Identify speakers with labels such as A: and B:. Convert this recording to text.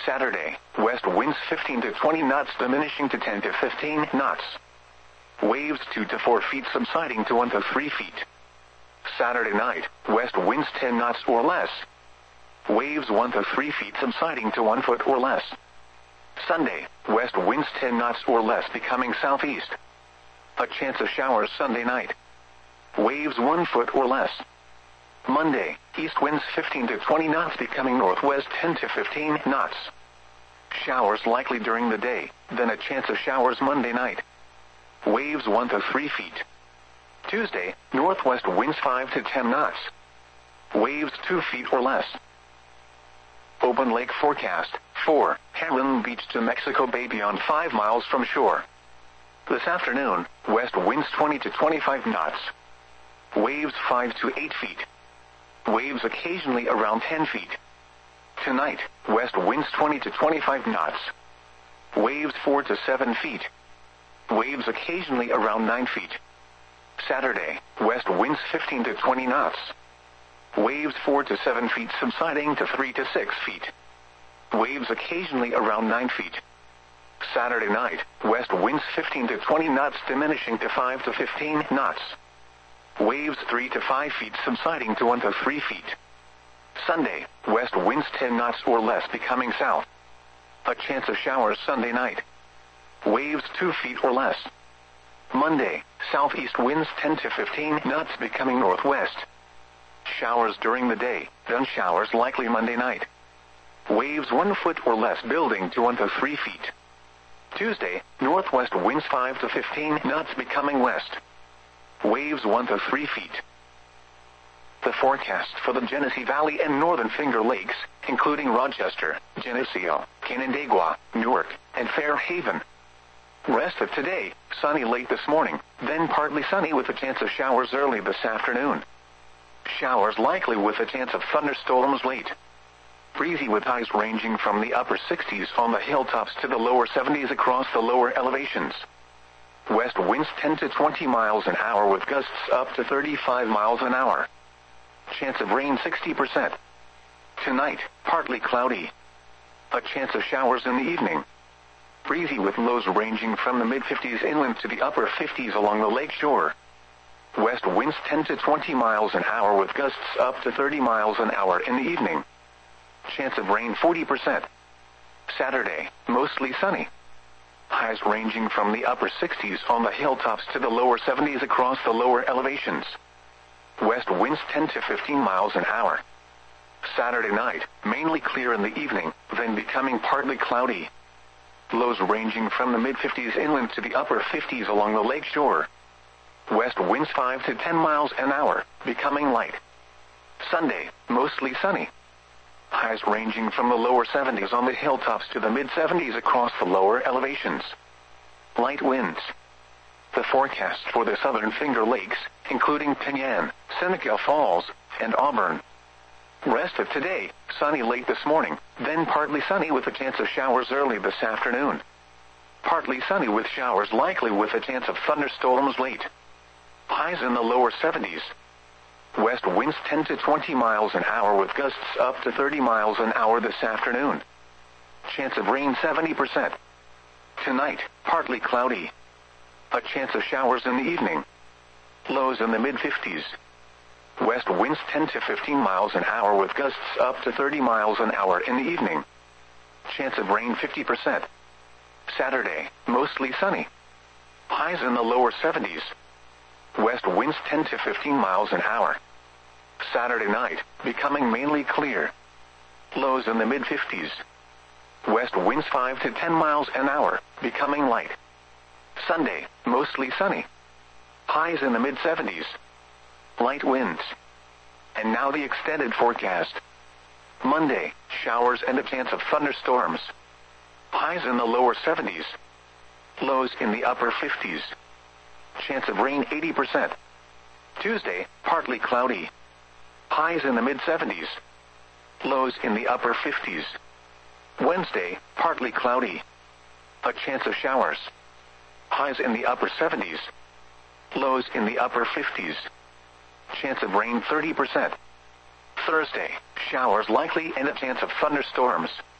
A: Saturday, west winds 15 to 20 knots diminishing to 10 to 15 knots. Waves 2 to 4 feet subsiding to 1 to 3 feet. Saturday night, west winds 10 knots or less. Waves 1 to 3 feet subsiding to 1 foot or less. Sunday, west winds 10 knots or less becoming southeast. A chance of showers Sunday night. Waves 1 foot or less. Monday, east winds 15 to 20 knots becoming northwest 10 to 15 knots. Showers likely during the day, then a chance of showers Monday night. Waves 1 to 3 feet. Tuesday, northwest winds 5 to 10 knots. Waves 2 feet or less. Open lake forecast, 4, Heron Beach to Mexico Bay beyond 5 miles from shore. This afternoon, west winds 20 to 25 knots. Waves 5 to 8 feet. Waves occasionally around 10 feet. Tonight, west winds 20 to 25 knots. Waves 4 to 7 feet. Waves occasionally around 9 feet. Saturday, west winds 15 to 20 knots. Waves 4 to 7 feet subsiding to 3 to 6 feet. Waves occasionally around 9 feet. Saturday night, west winds 15 to 20 knots diminishing to 5 to 15 knots. Waves 3 to 5 feet subsiding to 1 to 3 feet. Sunday, west winds 10 knots or less becoming south. A chance of showers Sunday night. Waves 2 feet or less. Monday, southeast winds 10 to 15 knots becoming northwest. Showers during the day, then showers likely Monday night. Waves 1 foot or less building to 1 to 3 feet. Tuesday, northwest winds 5 to 15 knots becoming west. Waves 1 to 3 feet. The forecast for the Genesee Valley and Northern Finger Lakes, including Rochester, Geneseo, Canandaigua, Newark, and Fairhaven. Rest of today, sunny late this morning, then partly sunny with a chance of showers early this afternoon. Showers likely with a chance of thunderstorms late. Breezy with highs ranging from the upper 60s on the hilltops to the lower 70s across the lower elevations. West winds 10 to 20 miles an hour with gusts up to 35 miles an hour. Chance of rain 60%. Tonight, partly cloudy. A chance of showers in the evening. Breezy with lows ranging from the mid-50s inland to the upper 50s along the lake shore. West winds 10 to 20 miles an hour with gusts up to 30 miles an hour in the evening. Chance of rain 40%. Saturday, mostly sunny. Highs ranging from the upper 60s on the hilltops to the lower 70s across the lower elevations. West winds 10 to 15 miles an hour. Saturday night, mainly clear in the evening, then becoming partly cloudy. Lows ranging from the mid-50s inland to the upper 50s along the lake shore. West winds 5 to 10 miles an hour, becoming light. Sunday, mostly sunny. Highs ranging from the lower 70s on the hilltops to the mid-70s across the lower elevations. Light winds. The forecast for the Southern Finger Lakes, including Penyan, Seneca Falls, and Auburn. Rest of today, sunny late this morning, then partly sunny with a chance of showers early this afternoon. Partly sunny with showers likely with a chance of thunderstorms late. Highs in the lower 70s. West winds 10 to 20 miles an hour with gusts up to 30 miles an hour this afternoon. Chance of rain 70%. Tonight, partly cloudy. A chance of showers in the evening. Lows in the mid-50s. West winds 10 to 15 miles an hour with gusts up to 30 miles an hour in the evening. Chance of rain 50%. Saturday, mostly sunny. Highs in the lower 70s. West winds 10 to 15 miles an hour. Saturday night, becoming mainly clear. Lows in the mid-50s. West winds 5 to 10 miles an hour, becoming light. Sunday, mostly sunny. Highs in the mid-70s. Light winds. And now the extended forecast. Monday, showers and a chance of thunderstorms. Highs in the lower 70s. Lows in the upper 50s. Chance of rain 80%. Tuesday, partly cloudy. Highs in the mid-70s. Lows in the upper 50s. Wednesday, partly cloudy. A chance of showers. Highs in the upper 70s. Lows in the upper 50s. Chance of rain 30%. Thursday, showers likely and a chance of thunderstorms.